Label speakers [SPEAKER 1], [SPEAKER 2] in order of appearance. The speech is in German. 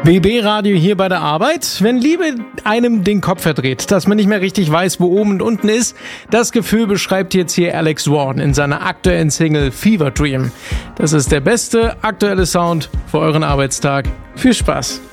[SPEAKER 1] BB Radio hier bei der Arbeit. Wenn Liebe einem den Kopf verdreht, dass man nicht mehr richtig weiß, wo oben und unten ist, das Gefühl beschreibt jetzt hier Alex Warren in seiner aktuellen Single Fever Dream. Das ist der beste aktuelle Sound für euren Arbeitstag. Viel Spaß!